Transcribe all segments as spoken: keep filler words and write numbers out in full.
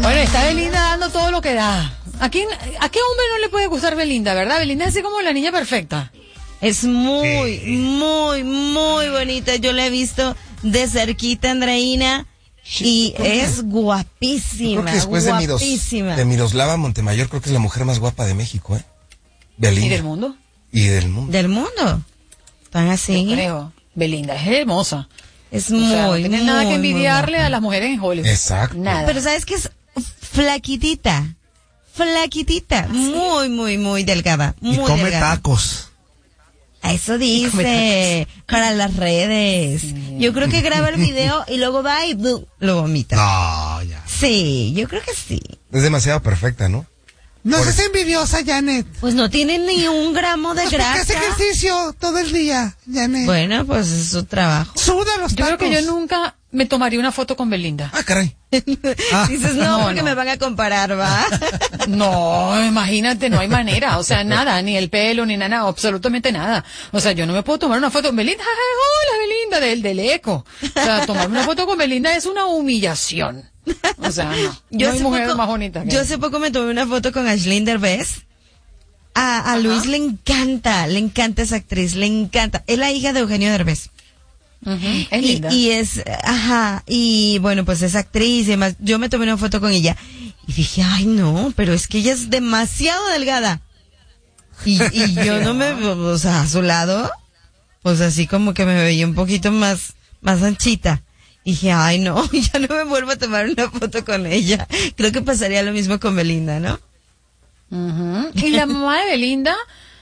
Bueno, está Belinda dando todo lo que da. ¿A quién, a qué hombre no le puede gustar Belinda, verdad? Belinda es así como la niña perfecta. Es muy, sí. muy, muy bonita. Yo la he visto de cerquita, Andreina. Sí, y es guapísima. Creo que después guapísima. De, Miros, de Miroslava Montemayor, creo que es la mujer más guapa de México, ¿eh? Belinda. ¿Y del mundo? Y del mundo. ¿Del mundo? ¿Tan así? Yo creo. Belinda es hermosa. Es o muy, sea, no tiene muy, nada que envidiarle muy a las mujeres en Hollywood. Exacto. Nada. Pero ¿sabes qué es? Flaquitita. Flaquitita. ¿Sí? Muy, muy, muy delgada. Muy y come delgada. tacos. Eso dice, para las redes. Sí. Yo creo que graba el video y luego va y ¡blu! Lo vomita. No, ya. Sí, yo creo que sí. Es demasiado perfecta, ¿no? No seas envidiosa, Janet. Pues no tiene ni un gramo de pues grasa. Porque hace ejercicio todo el día, Janet. Bueno, pues es su trabajo. Suda los tacos. Yo creo que yo nunca me tomaría una foto con Belinda. Ah, caray. Ah. Dices, no, no porque no. me van a comparar, ¿va? No, imagínate, no hay manera. O sea, nada, ni el pelo, ni nada, absolutamente nada. O sea, yo no me puedo tomar una foto con Belinda. Hola, Belinda, del, del eco. O sea, tomarme una foto con Belinda es una humillación. O sea, no. Yo no hay mujer poco, más bonita que Yo ella. hace poco me tomé una foto con Aislinn Derbez. A, a Luis le encanta, le encanta esa actriz, le encanta. Es la hija de Eugenio Derbez. Uh-huh. Es y, linda. y es, ajá, y bueno, pues es actriz y demás. Yo me tomé una foto con ella y dije, ay no, pero es que ella es demasiado delgada. Y, y yo no me, o sea, a su lado, pues así como que me veía un poquito más, más anchita. Y dije, ay no, ya no me vuelvo a tomar una foto con ella. Creo que pasaría lo mismo con Belinda, ¿no? Uh-huh. Y la mamá de Belinda,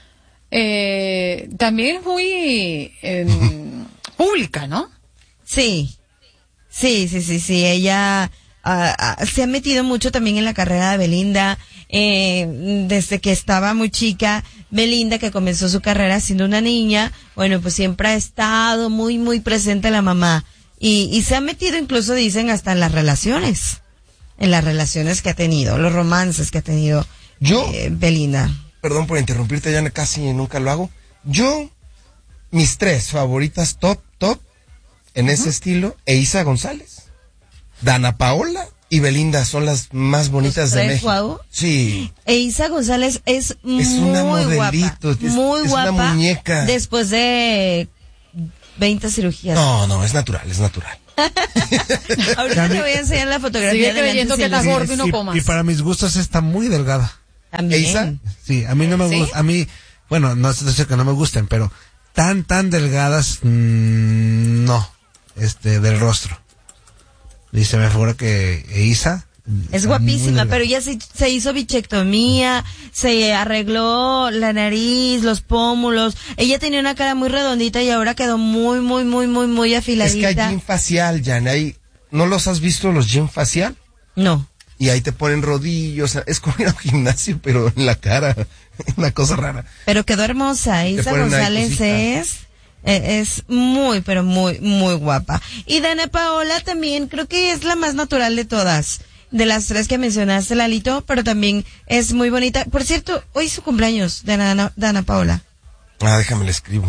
eh, también es muy, eh, pública, ¿no? Sí, sí, sí, sí, sí, ella uh, uh, se ha metido mucho también en la carrera de Belinda, eh, desde que estaba muy chica. Belinda, que comenzó su carrera siendo una niña, bueno, pues siempre ha estado muy, muy presente la mamá, y, y se ha metido incluso, dicen, hasta en las relaciones, en las relaciones que ha tenido, los romances que ha tenido Yo, eh, Belinda. Perdón por interrumpirte, ya casi nunca lo hago. Yo, mis tres favoritas top, top, en uh-huh. ese estilo, Eiza González, Dana Paola y Belinda son las más bonitas de México. Guau. Sí. Eiza González es, es muy una modelito, guapa, es, muy es guapa. una muñeca. Después de veinte cirugías. No, no, es natural, es natural. Ahorita te voy a enseñar la fotografía. Sigue de creyendo que estás gordo y no comas. Y, y para mis gustos está muy delgada. También. ¿Eiza? Sí, a mí no me ¿Sí? gusta, a mí, bueno, no es decir que no me gusten, pero tan, tan delgadas, mmm, no, este, del rostro. Y se me figura que Eiza es guapísima, pero ya se, se hizo bichectomía, se arregló la nariz, los pómulos. Ella tenía una cara muy redondita y ahora quedó muy, muy, muy, muy, muy afiladita. Es que hay gym facial, Jan, ahí, ¿no los has visto los gym facial? No. Y ahí te ponen rodillos, es como ir a un gimnasio, pero en la cara, una cosa rara. Pero quedó hermosa, Eiza González es, es muy, pero muy, muy guapa. Y Dana Paola también, creo que es la más natural de todas, de las tres que mencionaste, Lalito, pero también es muy bonita. Por cierto, hoy es su cumpleaños de Dana, Dana Paola. Ah, déjame le escribo.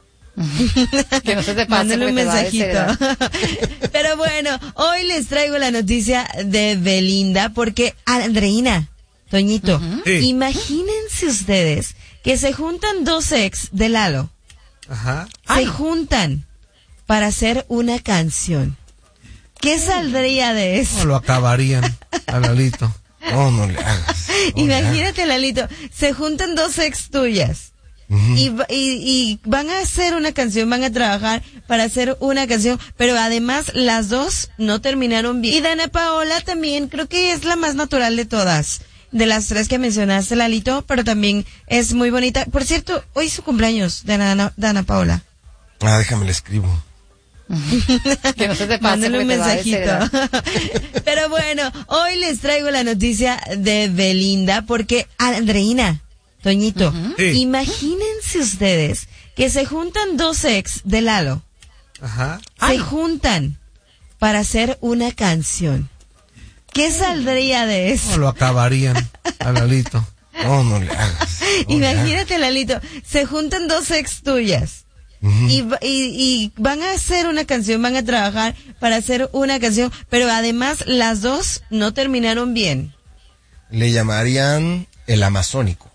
Que no se te pase. Mándale un mensajito. Pero bueno, hoy les traigo la noticia de Belinda porque, Andreina, Toñito, uh-huh. sí. imagínense ustedes que se juntan dos ex de Lalo. Ajá. Se Ay. juntan para hacer una canción. ¿Qué saldría de eso? No lo acabarían a Lalito. No, no le hagas. No Imagínate, le hagas. Lalito, se juntan dos ex tuyas. Uh-huh. Y, y, y van a hacer una canción, van a trabajar para hacer una canción, pero además las dos no terminaron bien. Y Dana Paola también, creo que es la más natural de todas, de las tres que mencionaste, Lalito, pero también es muy bonita. Por cierto, hoy es su cumpleaños de Dana, Dana Paola. Ah, déjame le escribo. Que no se te pase. Mándale un mensajito. Pero bueno, hoy les traigo la noticia de Belinda porque, Andreina, Toñito, uh-huh. sí. imagínense ustedes que se juntan dos ex de Lalo. Ajá. Se Ay. juntan para hacer una canción. ¿Qué saldría de eso? No lo acabarían a Lalito. No, no le hagas. No Imagínate, le hagas. Lalito, se juntan dos ex tuyas. Ujú. y, va- y, y van a hacer una canción, van a trabajar para hacer una canción, pero además las dos no terminaron bien. Le llamarían el amazónico.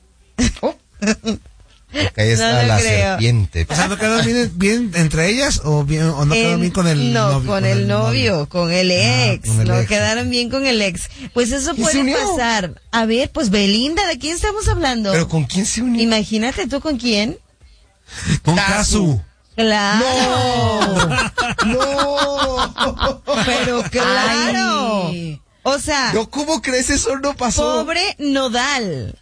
Porque ahí está No lo la creo. serpiente. O sea, ¿no quedaron bien, bien entre ellas o, bien, o no quedaron El- bien con el no, novio? con el novio, con el Ah, ex, con el no ex. quedaron bien con el ex. Pues eso ¿Quién se puede unió? pasar. A ver, pues Belinda, ¿de quién estamos hablando? ¿Pero con quién se unió? Imagínate tú con quién. Con Casu. Casu. Claro. ¡No! Pero claro. Ay. O sea, ¿Yo cómo crees eso no pasó? pobre Nodal.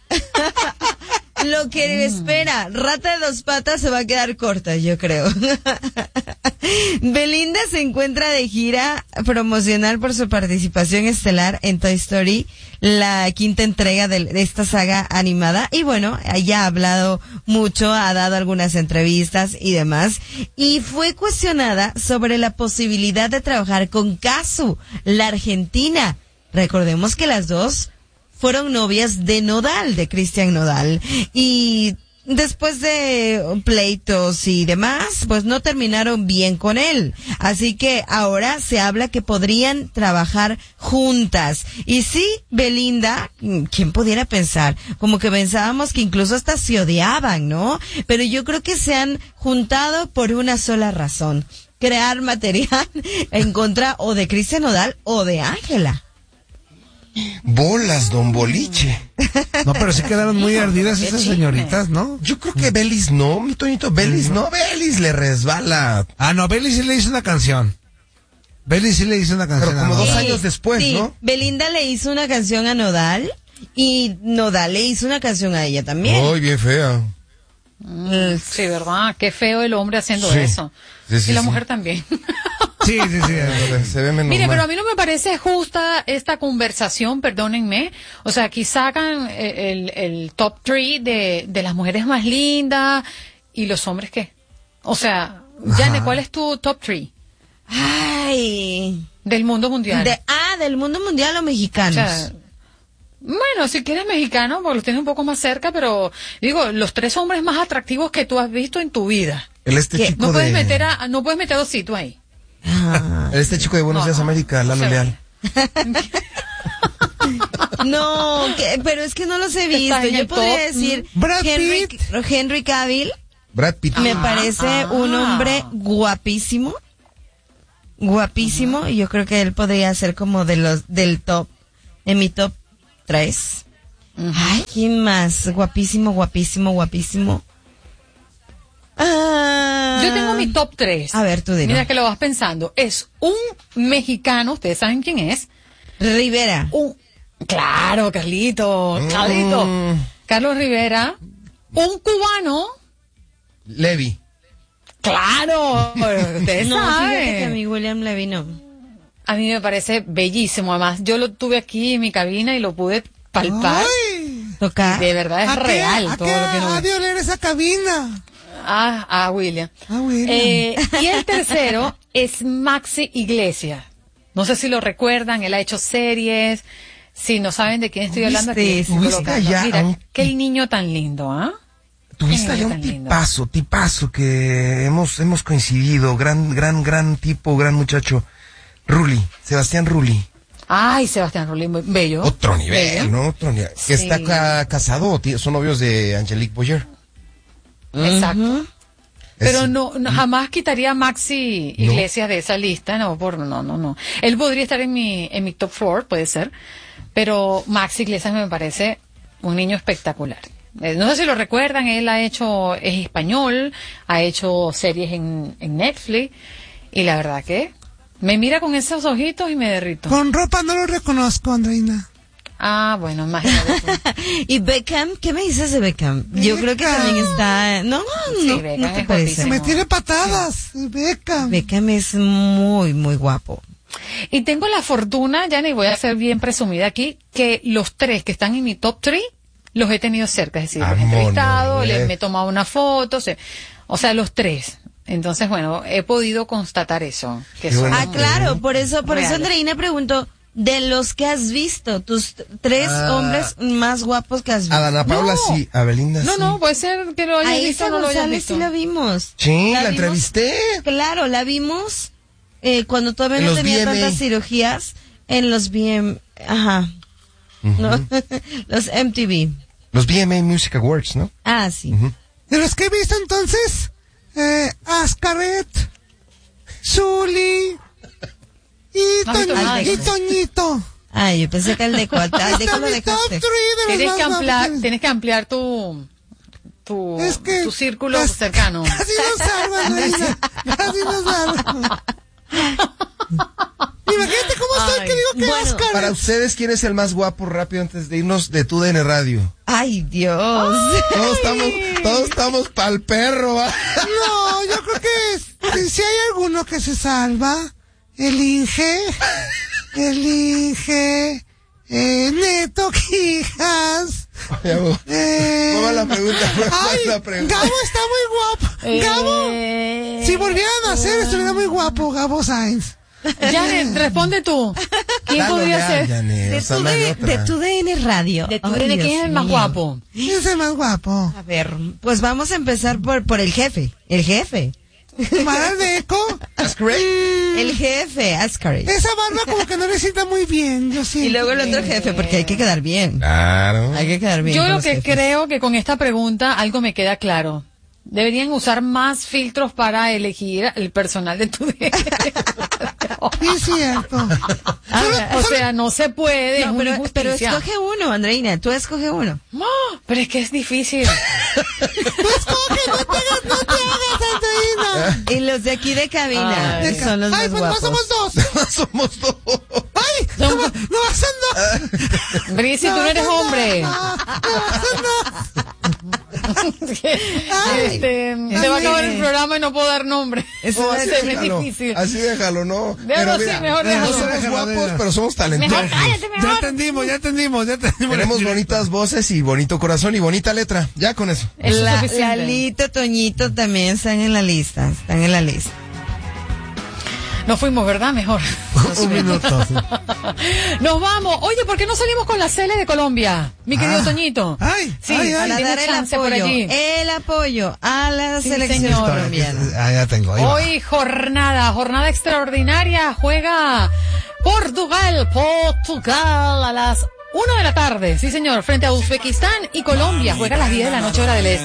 Lo que espera, rata de dos patas se va a quedar corta, yo creo. Belinda se encuentra de gira promocional por su participación estelar en Toy Story, la quinta entrega de, de esta saga animada. Y bueno, ella ha hablado mucho, ha dado algunas entrevistas y demás. Y fue cuestionada sobre la posibilidad de trabajar con Casu, la argentina. Recordemos que las dos fueron novias de Nodal, de Cristian Nodal. Y después de pleitos y demás, pues no terminaron bien con él. Así que ahora se habla que podrían trabajar juntas. Y sí, Belinda, ¿quién pudiera pensar? Como que pensábamos que incluso hasta se odiaban, ¿no? Pero yo creo que se han juntado por una sola razón: crear material en contra o de Cristian Nodal o de Ángela. Bolas, don Boliche. No, pero sí quedaron muy ardidas qué esas chisme. señoritas, ¿no? Yo creo que Belis no, mi Toñito. Belis no, Belis le resbala. Ah, no, Belly sí le hizo una canción. Belly sí le hizo una canción. Pero como a dos Nodal. años después, sí, ¿no? Belinda le hizo una canción a Nodal y Nodal le hizo una canción a ella también. Ay, bien fea. Mm, sí, ¿verdad? Qué feo el hombre haciendo Sí. eso. Sí, sí, y la sí. mujer también. Sí, sí, sí. Se ve menos Mire, mal. pero a mí no me parece justa esta conversación, perdónenme. O sea, aquí sacan eh, el, el top three de, de las mujeres más lindas y los hombres qué. O sea, Jane, ¿cuál es tu top three Ay. del mundo mundial? De, ah, del mundo mundial o O mexicanos. sea, bueno, si quieres mexicano, porque los tienes un poco más cerca, pero digo, los tres hombres más atractivos que tú has visto en tu vida. El este ¿Qué? chico No puedes de... meter a, no puedes meter a Osito ahí. Ah. El este chico de Buenos No, Días no, América, Lalo no sé. Leal. No, que- pero es que no los he visto. Está en Yo el podría top. decir Brad Henry, Pitt. Henry Cavill Brad Pitt. me Ah, parece ah. un hombre guapísimo. Guapísimo. Y yo creo que él podría ser como de los del top, en mi top tres. Ay, ¿quién más? Guapísimo, guapísimo, guapísimo. Ah. Yo tengo mi top tres. A ver, tú dilo. Mira que lo vas pensando. Es un mexicano, ustedes saben quién es. Rivera. Un, claro, Carlito, Carlito. Mm. Carlos Rivera. Un cubano. Levi. Claro, ustedes No, fíjate que a saben. mí William Levy no. A mí me parece bellísimo. Además, yo lo tuve aquí en mi cabina y lo pude palpar. Tocar. De verdad es real todo lo que no de oler esa cabina? Ah, ah, William. Ah, William. Eh, y el tercero es Maxi Iglesias. No sé si lo recuerdan, él ha hecho series. Si no saben de quién estoy hablando, aquí ¿Tuviste- estoy tuviste colocando. allá a Mira, un qué tip- niño tan lindo, ¿ah? Tuviste Qué allá un tan lindo. tipazo, tipazo que hemos, hemos coincidido. Gran, gran, gran tipo, gran muchacho. Ruli, Sebastián Ruli. Ay, Sebastián Rulli, muy bello. Otro nivel, Bello. ¿no? Otro nivel. Que Sí. está ca- casado, o ti- son novios de Angelique Boyer. Exacto. Pero Es- no, no, jamás quitaría a Maxi No. Iglesias de esa lista, no, por, no, no, no. Él podría estar en mi, en mi top four, puede ser, pero Maxi Iglesias me parece un niño espectacular. Eh, No sé si lo recuerdan, él ha hecho, es español, ha hecho series en, en Netflix, y la verdad que me mira con esos ojitos y me derrito. Con ropa no lo reconozco, Andreina. Ah, bueno, imagínate tú. ¿Y Beckham? ¿Qué me dices de Beckham? Yo creo que Beckham. también está... No, Sí, no, Beckham no te es parece. guapísimo. Me tiene patadas, Beckham. Beckham es muy, muy guapo. Y tengo la fortuna, ya ni voy a ser bien presumida aquí, que los tres que están en mi top three los he tenido cerca. Es decir, los he Vámonos, entrevistado, eh. les me he tomado una foto, se- o sea, los tres. Entonces, bueno, he podido constatar eso. Que Qué son bueno. Ah, claro, por eso, por eso reales. Andreina preguntó, de los que has visto, tus t- tres Ah. hombres más guapos que has visto. A Dana Paula No. sí, a Belinda No, sí. no, puede ser que lo hayas A visto Isa o no lo hayas González visto. sí la vimos. Sí, la, vimos- entrevisté. Claro, la vimos eh, cuando todavía En no los tenía V M A. tantas cirugías en los B M, ajá, no, los M T V. Los V M A Music Awards, ¿no? Ah, sí. Ujú. De los que he visto entonces, eh, Ascaret, Zuli y, ¿No has visto Toñi- nada de y eso? Toñito. Ah, yo pensé que el de cuál, al de Está cuál lo mi top dejaste. three de los Tienes que más ampliar, guapos. tienes que ampliar tu, tu, Es que tu círculo casi- cercano. Casi no salgo, Andreina. Casi no salgo. Imagínate cómo estoy Ay. que digo que Bueno, Ascaret. Para ustedes, ¿quién es el más guapo rápido antes de irnos de tu D N Radio? Ay, Dios. Todos estamos, todos estamos pa'l perro, ¿va? No, yo creo que es- si hay alguno que se salva, el Inge, el Inge, eh, Neto Quijas. Ya, bo- Eh, ¿Cómo va la pregunta? ¿Cómo va ay, la pregunta? Gabo está muy guapo. Gabo, Eh, si volvieran a nacer, estuviera muy guapo, Gabo Sainz. Janet, responde tú. ¿Quién Dalo podría ya, ser? Janet, De o sea, tu, no hay de, otra. de tu D N Radio. De tu Ay, D N, ¿quién Dios es el más mío. guapo? ¿Quién es el más guapo? A ver, pues vamos a empezar por, por el jefe. El jefe. Maradeco. That's great. El jefe, Ascaret. Esa barba como que no le sienta muy bien, yo sí. Y luego el otro jefe, porque hay que quedar bien. Claro. Hay que quedar bien. Yo con lo los que jefes. creo que con esta pregunta algo me queda claro. Deberían usar más filtros para elegir el personal de tu D N. Sí, es cierto. O sea, no se puede, es No, una pero, pero injusticia. escoge uno, Andreina. Tú escoge uno. No, pero es que es difícil. Tú escoge, no te hagas, no te hagas, Andreina. Y los de aquí de cabina Ay. son los Ay, más pues guapos. más somos dos. Somos dos. Ay, no, Somos- no son dos. Brisi, tú no eres hombre. No, no son dos. Este, se va a acabar el programa y no puedo dar nombre. Eso O es- sea, es Déjalo, difícil. así déjalo, ¿no? Déjalo así, mejor no déjalo. somos Déjalo, guapos, déjalo. pero somos talentosos. Mejor cállate, Ya mejor. entendimos, ya entendimos, ya entendimos. Tenemos bonitas voces y bonito corazón y bonita letra. Ya con eso. Eso es La, suficiente. Lalito, Toñito también están en la lista. Están en la lista. Nos fuimos, ¿verdad? Mejor. Un minuto. sí. Nos vamos. Oye, ¿por qué no salimos con la Cele de Colombia? Mi querido Ah. Toñito. Ay, sí, ay, ay. Para tienes dar el chance por apoyo, allí. el apoyo a la Sí, selección señor. colombiana. Ah, ya tengo. Ahí va. Hoy jornada, jornada extraordinaria. Juega Portugal, Portugal a las una de la tarde. Sí, señor, frente a Uzbekistán y Colombia. Juega a las diez de la noche hora del este.